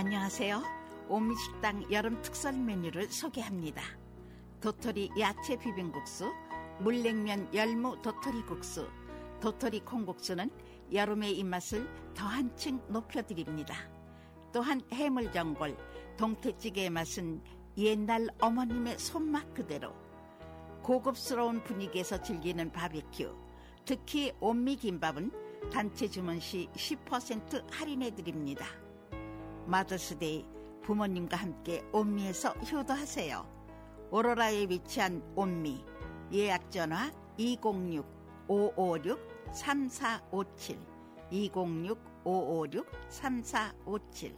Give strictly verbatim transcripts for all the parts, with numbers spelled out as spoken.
안녕하세요. 오미식당 여름 특설 메뉴를 소개합니다. 도토리 야채 비빔국수, 물냉면 열무 도토리 국수, 도토리 콩국수는 여름의 입맛을 더 한층 높여드립니다. 또한 해물전골, 동태찌개의 맛은 옛날 어머님의 손맛 그대로. 고급스러운 분위기에서 즐기는 바비큐, 특히 온미김밥은 단체 주문 시 십 퍼센트 할인해드립니다. 마더스데이, 부모님과 함께 온미에서 효도하세요. 오로라에 위치한 온미, 예약전화 이공육 오오육 삼사오칠, 이공육 오오육 삼사오칠.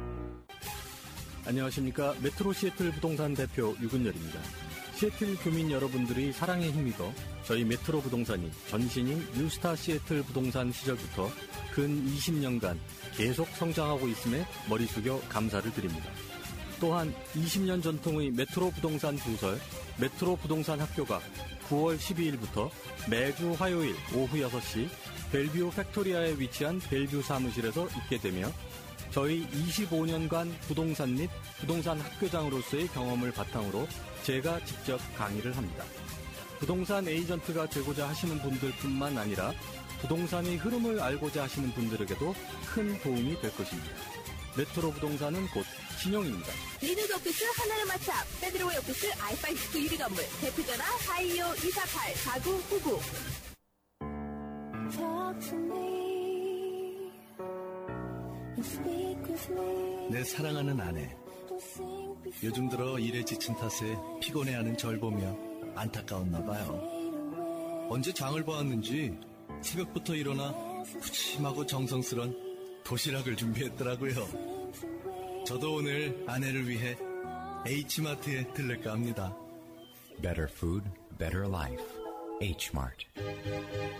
안녕하십니까. 메트로 시애틀 부동산 대표 유근열입니다. 시애틀 주민 여러분들이 사랑에 힘입어 저희 메트로 부동산이 전신인 뉴스타 시애틀 부동산 시절부터 근 이십 년간 계속 성장하고 있음에 머리 숙여 감사를 드립니다. 또한 이십 년 전통의 메트로 부동산 부설 메트로 부동산 학교가 구월 십이일부터 매주 화요일 오후 여섯 시 벨뷰 팩토리아에 위치한 벨뷰 사무실에서 있게 되며 저희 이십오 년간 부동산 및 부동산 학교장으로서의 경험을 바탕으로 제가 직접 강의를 합니다. 부동산 에이전트가 되고자 하시는 분들뿐만 아니라 부동산의 흐름을 알고자 하시는 분들에게도 큰 도움이 될 것입니다. 메트로 부동산은 곧 신용입니다. 리누드 오피스 하나를 맞춰 페드로의 오피스 아이파이 스쿨 일 위 건물 대표전화 사이오 이사팔 사구구구. 내 사랑하는 아내, 요즘 들어 일에 지친 탓에 피곤해하는 절 보며 안타까웠나 봐요. 언제 장을 보았는지 새벽부터 일어나 푸짐하고 정성스런 도시락을 준비했더라고요. 저도 오늘 아내를 위해 H마트에 들를까 합니다. Better food, better life. Hmart.